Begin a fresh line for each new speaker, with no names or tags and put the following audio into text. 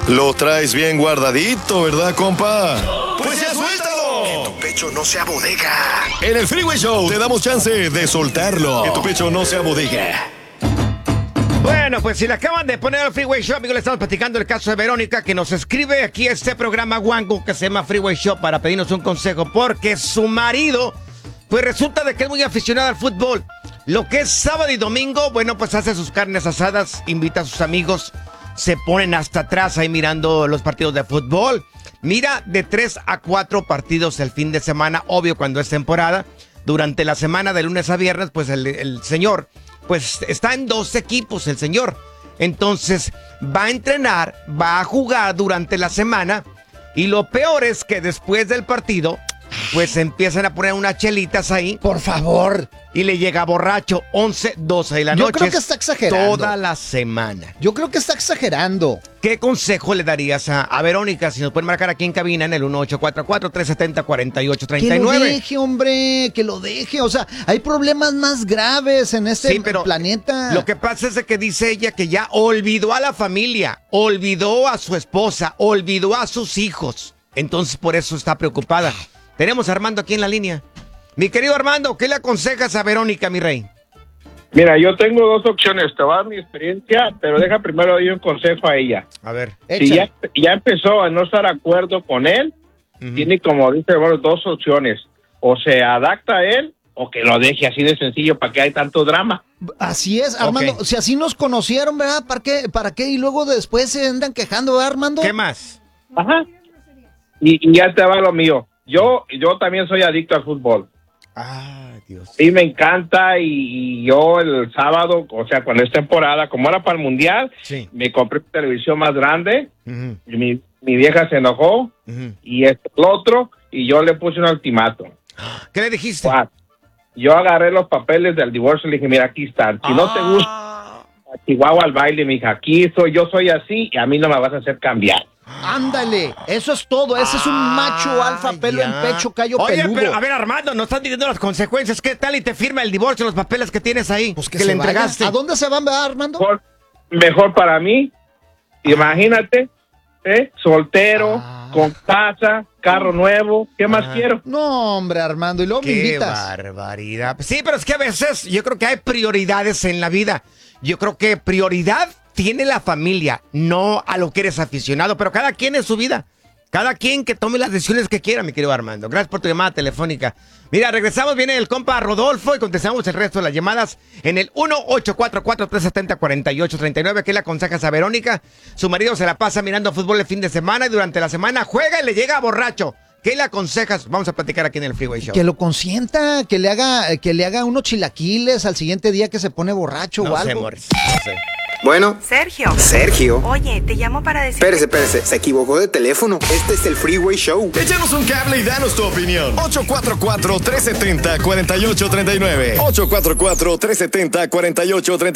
Lo traes bien guardadito, ¿verdad, compa?
¡Pues ya suéltalo!
Que tu pecho no sea bodega.
En el Freeway Show te damos chance de soltarlo. Que tu pecho no sea bodega.
Bueno, pues si le acaban de poner al Freeway Show, amigos, le estamos platicando el caso de Verónica, que nos escribe aquí a este programa Wango que se llama Freeway Show para pedirnos un consejo, porque su marido, pues resulta de que es muy aficionado al fútbol. Lo que es sábado y domingo, bueno, pues hace sus carnes asadas, invita a sus amigos, se ponen hasta atrás ahí mirando los partidos de fútbol. Mira de 3 a 4 partidos el fin de semana, obvio cuando es temporada. Durante la semana de lunes a viernes, pues el señor, pues está en 2 equipos el señor. Entonces va a entrenar, va a jugar durante la semana. Y lo peor es que después del partido, pues empiezan a poner unas chelitas ahí.
Por favor.
Y le llega borracho 11, 12 de la noche.
Yo creo que está exagerando.
Toda la semana.
Yo creo que está exagerando.
¿Qué consejo le darías a Verónica? Si nos pueden marcar aquí en cabina en el 1844-370-4839.
Que lo deje, hombre, que lo deje. O sea, hay problemas más graves en este planeta.
Lo que pasa es de que dice ella que ya olvidó a la familia, olvidó a su esposa, olvidó a sus hijos. Entonces por eso está preocupada. Tenemos a Armando aquí en la línea. Mi querido Armando, ¿qué le aconsejas a Verónica, mi rey?
Mira, yo tengo 2 opciones. Te voy a dar mi experiencia, pero deja primero dar un consejo a ella.
A ver.
Si ya empezó a no estar de acuerdo con él, tiene, como dice, bueno, 2 opciones. O se adapta a él, o que lo deje, así de sencillo, ¿para qué hay tanto drama?
Así es, Armando.
Okay.
Si así nos conocieron, ¿verdad? ¿Para qué? Y luego después se andan quejando, ¿verdad, Armando?
¿Qué más?
Ajá. Y ya te va lo mío. Yo también soy adicto al fútbol.
Ay, Dios.
Sí, me encanta y yo el sábado, o sea, cuando es temporada, como era para el Mundial,
sí,
me compré una televisión más grande, y mi vieja se enojó, y el otro, y yo le puse un ultimátum.
¿Qué le dijiste?
Yo agarré los papeles del divorcio y le dije, mira, aquí están. Si no te gusta, a Chihuahua al baile, mi hija, yo soy así y a mí no me vas a hacer cambiar.
Ándale, eso es todo. Ese es un macho alfa, pelo en pecho, callo peludo.
Oye, pero a ver, Armando, no están diciendo las consecuencias. ¿Qué tal y te firma el divorcio, los papeles que tienes ahí?
Pues
que le entregaste.
¿A dónde se van, Armando?
Mejor para mí. Imagínate, soltero, con casa, carro nuevo. ¿Qué más quiero?
No, hombre, Armando, y luego me invitas.
¡Qué barbaridad! Sí, pero es que a veces yo creo que hay prioridades en la vida. Yo creo que prioridad tiene la familia, no a lo que eres aficionado, pero cada quien en su vida. Cada quien que tome las decisiones que quiera, mi querido Armando. Gracias por tu llamada telefónica. Mira, regresamos, viene el compa Rodolfo y contestamos el resto de las llamadas en el 1844-370-4839. ¿Qué le aconsejas a Verónica? Su marido se la pasa mirando fútbol el fin de semana y durante la semana juega y le llega borracho. ¿Qué le aconsejas? Vamos a platicar aquí en el Freeway Show.
Que lo consienta, que le haga unos chilaquiles al siguiente día que se pone borracho o algo.
Morris, no sé.
Bueno. Sergio.
Oye, te llamo para decir...
Espérese. Se equivocó de teléfono. Este es el Freeway Show.
Échanos un cable y danos tu opinión. 844-370-4839. 844-370-4839.